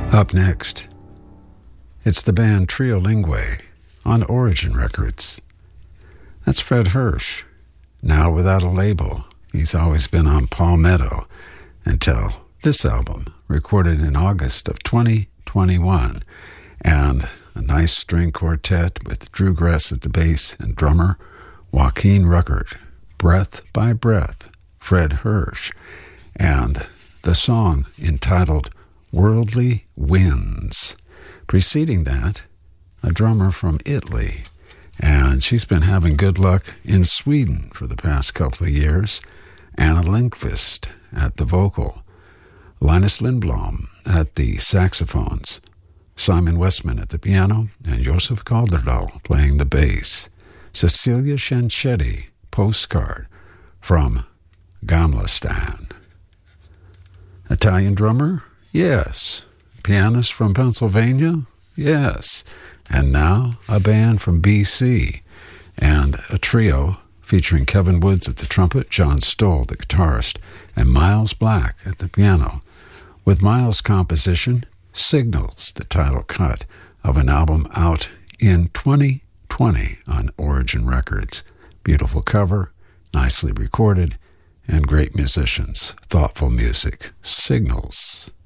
Up next, it's the band Triolingue on Origin Records. That's Fred Hirsch, now without a label. He's always been on Palmetto until this album, recorded in August of 2021, and a nice string quartet with Drew Gress at the bass and drummer Joaquin Ruckert, Breath by Breath, Fred Hirsch, and the song entitled Worldly Winds. Preceding that, a drummer from Italy, and she's been having good luck in Sweden for the past couple of years. Anna Lindqvist at the vocal, Linus Lindblom at the saxophones, Simon Westman at the piano, and Josef Calderdal playing the bass. Cecilia Scianchetti, Postcard from Gamlastan. Italian drummer? Yes. Pianist from Pennsylvania? Yes. And now a band from BC and a trio featuring Kevin Woods at the trumpet, John Stoll, the guitarist, and Miles Black at the piano. With Miles' composition, Signals, the title cut of an album out in 2020 on Origin Records. Beautiful cover, nicely recorded, and great musicians. Thoughtful music. Signals.